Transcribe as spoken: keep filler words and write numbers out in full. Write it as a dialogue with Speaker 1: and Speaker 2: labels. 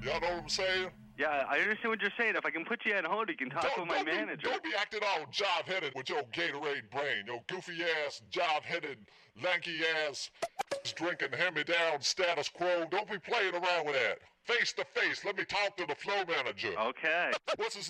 Speaker 1: Y'all know what I'm saying?
Speaker 2: Yeah, I understand what you're saying. If I can put you on hold, you can talk
Speaker 1: Don't,
Speaker 2: with my
Speaker 1: don't be,
Speaker 2: manager.
Speaker 1: Don't be acting all job-headed with your Gatorade brain, your goofy-ass, job-headed, lanky-ass, drinking hand-me-down status quo. Don't be playing around with that. Face to face, let me talk to the flow manager.
Speaker 2: Okay.
Speaker 1: What's his